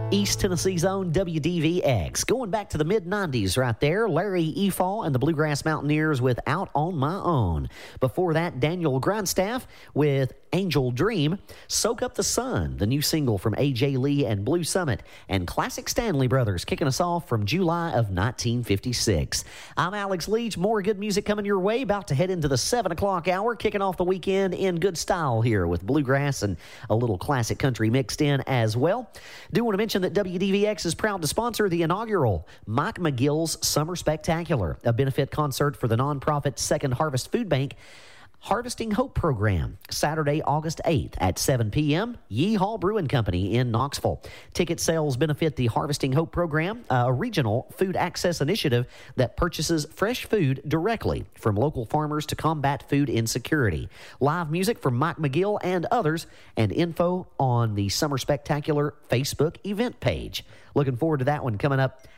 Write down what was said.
East Tennessee's own WDVX. Going back to the mid-90s right there, Larry Efall and the Bluegrass Mountaineers with Out on My Own. Before that, Daniel Grindstaff with Angel Dream. Soak Up the Sun, the new single from A.J. Lee and Blue Summit. And Classic Stanley Brothers kicking us off from July of 1956. I'm Alex Leach. More good music coming your way. About to head into the 7 o'clock hour, kicking off the weekend in good style here with bluegrass and a little classic country mixed in as well. Do want to mention that WDVX is proud to sponsor the inaugural Mike McGill's Summer Spectacular, a benefit concert for the nonprofit Second Harvest Food Bank Harvesting Hope Program, Saturday, August 8th at 7 p.m., Yeehaw Brewing Company in Knoxville. Ticket sales benefit the Harvesting Hope Program, a regional food access initiative that purchases fresh food directly from local farmers to combat food insecurity. Live music from Mike McGill and others, and info on the Summer Spectacular Facebook event page. Looking forward to that one coming up